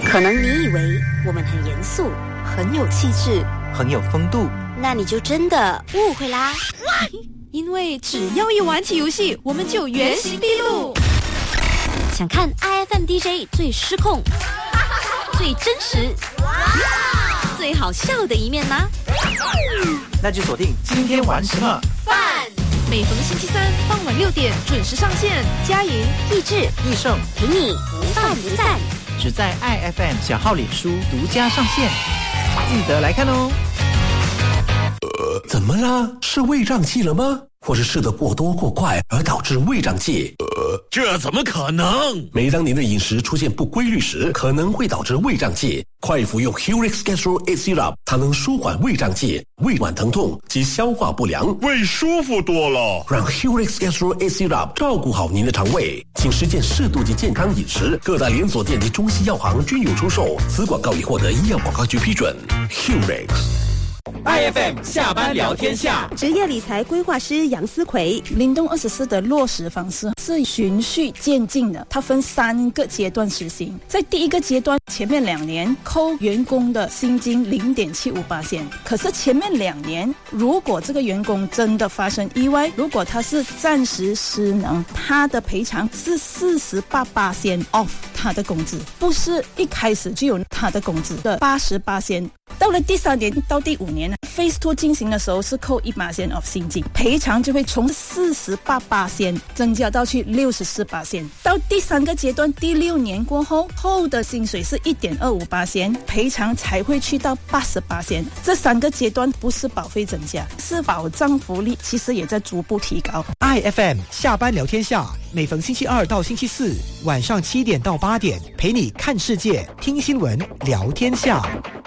可能你以为我们很严肃，很有气质， 很有风度， 那你就真的误会啦。 因为只要一玩起游戏，我们就原形毕露。 想看 IFM DJ 最失控、最真实、最好笑的一面吗？ 那就锁定今天玩什么饭。 每逢星期三傍晚6点准时上线，佳莹、 益智、 益盛陪你不饭不散， 只在 IFM 小号脸书独家上线，记得来看哦。 怎么了？是胃胀气了吗？或是吃得过多过快而导致胃胀气？ 这怎么可能？ 每当您的饮食出现不规律时，可能会导致胃胀气。快服用 Hurix Gastro A Syrup， 它能舒缓胃胀气、胃脘疼痛及消化不良， 胃舒服多了。 让 Hurix Gastro A Syrup 照顾好您的肠胃，请实践适度及健康饮食。各大连锁店及中西药行均有出售。此广告已获得医药广告局批准。 Hurix。IFM 下班聊天下， 职业理财规划师杨思奎。 灵动24的落实方式是循序渐进的，它分3个阶段实行。在第一个阶段，前面2年扣员工的薪金0.75%，可是前面2年，如果这个员工真的发生意外，如果他是暂时失能，他的赔偿是48% off 他的工资，不是一开始就有他的工资的88%。到了第3年到第5年 Phase 2 进行的时候是扣1% of 薪金，赔偿就会从48% 增加到去64%。到第3个阶段第6年过后的薪水是1.25%，赔偿才会去到80%。这3个阶段不是保费增加，是保障福利其实也在逐步提高。 IFM 下班聊天下，每逢星期2到星期4晚上7点到8点，陪你看世界，听新闻，聊天下。